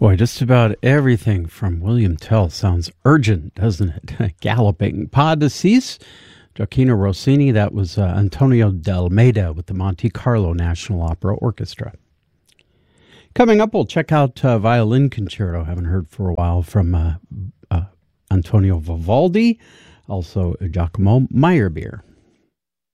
Boy, just about everything from William Tell sounds urgent, doesn't it? Galloping. Pas de Six, Gioacchino Rossini. That was Antonio D'Almeida with the Monte Carlo National Opera Orchestra. Coming up, we'll check out Violin Concerto. Haven't heard for a while from Antonio Vivaldi, also Giacomo Meyerbeer.